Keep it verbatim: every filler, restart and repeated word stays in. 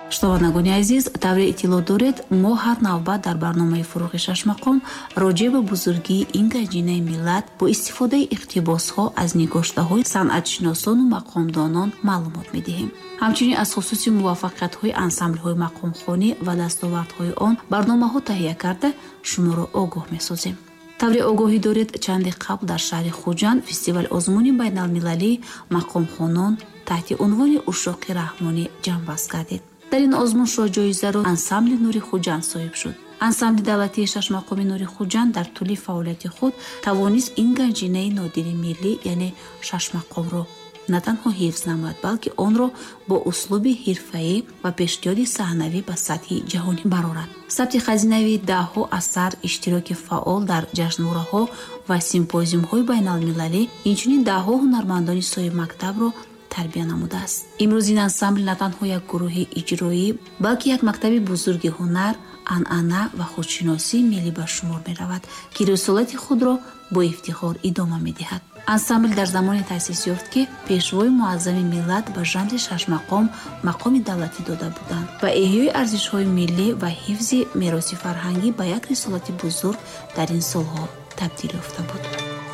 шунавандагони азиз, тавре иттилоъ доред, мо ҳар навбат дар барномаи фурӯғи шашмақом роҷеъ ба бузургии ин ганҷинаи миллат бо истифодаи иқтибосҳо аз нигоштаҳои санъатшиносону мақомдонон маълумот медиҳем. ҳамчунин аз хусуси муваффақиятҳои ансамблҳои мақомхонӣ ва дастовардҳои он барномаҳо таҳия карда шуморо огоҳ месозем. тавре огоҳӣ доред, чанди қабл дар шаҳри Хуҷанд фестивал озмуни байналмилалии мақомхонон таҳти унвони ушоқи раҳмонӣ ҷамъбаст гардид. дар ин озмун шоҳҷоизаро ансамбли Нури Хуҷанд соҳиб шуд. ансамбли давлатии шашмақоми Нури Хуҷанд дар тӯли фаъолияти худ тавонист ин ганҷинаи нодири миллӣ, яъне шашмақомро на танҳо ҳифз намояд, балки онро бо услуби ҳирфаӣ ва пешниҳоди саҳнавӣ ба сатҳи ҷаҳонӣ барорад. сабти хазинави даҳҳо асар, иштироки фаъол дар ҷашнвораҳо ва симпозиумҳои байналмилалӣ, инчунин даҳҳо ҳунармандони соҳиби мактабро тарбия намудааст. имрӯз ин ансамбл на танҳо як гурӯҳи иҷроӣ, балки як мактаби бузурги ҳунар, анъана ва худшиносии миллӣ ба шумор меравад, ки рисолати худро бо ифтихор идома медиҳад. ансамбл дар замоне таъсис ёфт, ки пешвои муаззами миллат ба жанри шашмақом мақоми давлатӣ дода буданд ва эҳёи арзишҳои миллӣ ва ҳифзи мероси фарҳангӣ ба як рисолати бузург дар ин солҳо табдил ёфта буд.